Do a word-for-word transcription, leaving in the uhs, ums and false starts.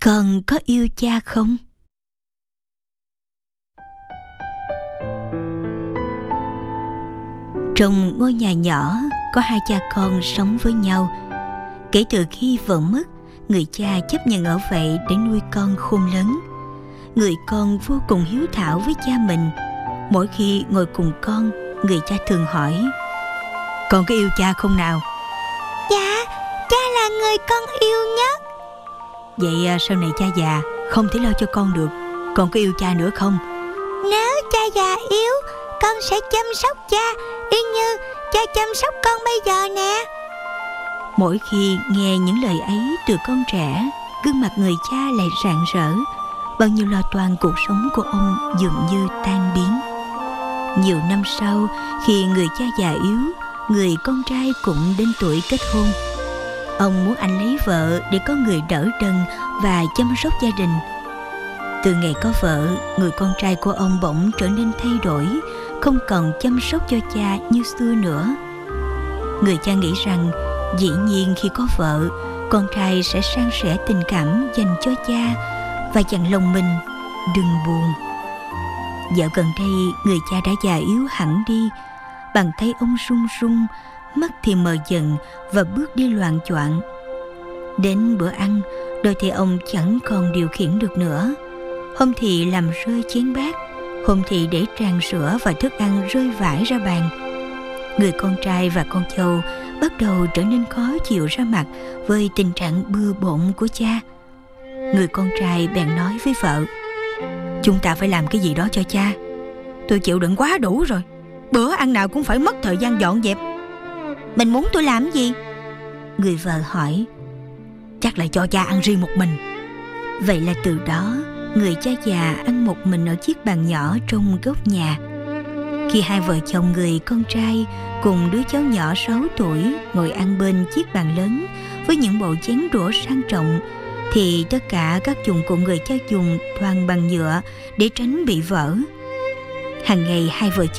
Con có yêu cha không? Trong ngôi nhà nhỏ có hai cha con sống với nhau. Kể từ khi vợ mất, người cha chấp nhận ở vậy để nuôi con khôn lớn. Người con vô cùng hiếu thảo với cha mình. Mỗi khi ngồi cùng con, người cha thường hỏi: con có yêu cha không nào? Dạ, cha là người con yêu nhất. Vậy sau này cha già không thể lo cho con được, con có yêu cha nữa không? Nếu cha già yếu, con sẽ chăm sóc cha y như cha chăm sóc con bây giờ nè. Mỗi khi nghe những lời ấy từ con trẻ, gương mặt người cha lại rạng rỡ. Bao nhiêu lo toan cuộc sống của ông dường như tan biến. Nhiều năm sau, khi người cha già yếu, người con trai cũng đến tuổi kết hôn. Ông muốn anh lấy vợ để có người đỡ đần và chăm sóc gia đình. Từ ngày có vợ, người con trai của ông bỗng trở nên thay đổi, không còn chăm sóc cho cha như xưa nữa. Người cha nghĩ rằng dĩ nhiên khi có vợ, con trai sẽ san sẻ tình cảm dành cho cha và dặn lòng mình đừng buồn. Dạo gần đây, người cha đã già yếu hẳn đi. Bàn tay ông run run, mắt thì mờ dần và bước đi loạng choạng. Đến bữa ăn, đôi tay ông chẳng còn điều khiển được nữa. Hôm thì làm rơi chén bát, hôm thì để tràn sữa và thức ăn rơi vãi ra bàn. Người con trai và con dâu bắt đầu trở nên khó chịu ra mặt với tình trạng bừa bộn của cha. Người con trai bèn nói với vợ: chúng ta phải làm cái gì đó cho cha. Tôi chịu đựng quá đủ rồi, bữa ăn nào cũng phải mất thời gian dọn dẹp. Mình muốn tôi làm gì? Người vợ hỏi. Chắc là cho cha ăn riêng một mình. Vậy là từ đó, người cha già ăn một mình ở chiếc bàn nhỏ trong góc nhà. Khi hai vợ chồng người con trai cùng đứa cháu nhỏ sáu tuổi ngồi ăn bên chiếc bàn lớn với những bộ chén đũa sang trọng, thì tất cả các dụng cụ người cha dùng toàn bằng nhựa để tránh bị vỡ. Hàng ngày hai vợ